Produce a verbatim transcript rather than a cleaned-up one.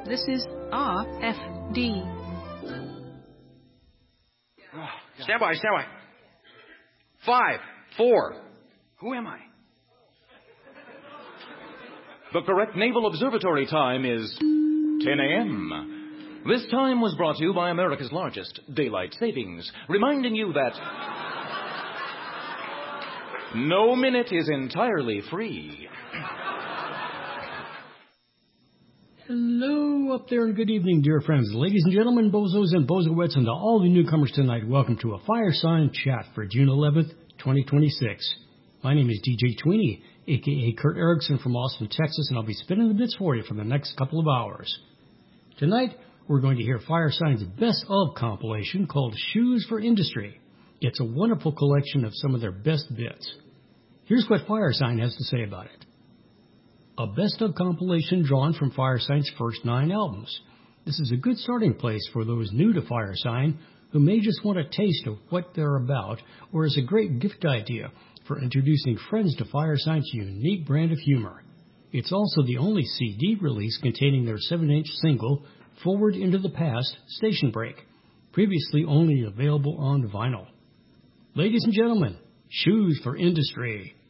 This is R F D. Stand by, stand by. Five, four. Who am I? The correct Naval Observatory time is ten a.m. This time was brought to you by America's largest daylight savings, reminding you that no minute is entirely free. Hello up there and good evening, dear friends. Ladies and gentlemen, bozos and bozowettes, and to all the newcomers tonight, welcome to a Firesign Chat for June eleventh, twenty twenty-six. My name is D J Tweenie, a k a. Kurt Erickson from Austin, Texas, and I'll be spinning the bits for you for the next couple of hours. Tonight, we're going to hear Firesign's Best Of compilation called Shoes for Industry. It's a wonderful collection of some of their best bits. Here's what Firesign has to say about it. A Best Of compilation drawn from Firesign's first nine albums. This is a good starting place for those new to Firesign who may just want a taste of what they're about, or is a great gift idea for introducing friends to Firesign's unique brand of humor. It's also the only C D release containing their seven-inch single, Forward Into the Past, Station Break, previously only available on vinyl. Ladies and gentlemen, Shoes for Industry.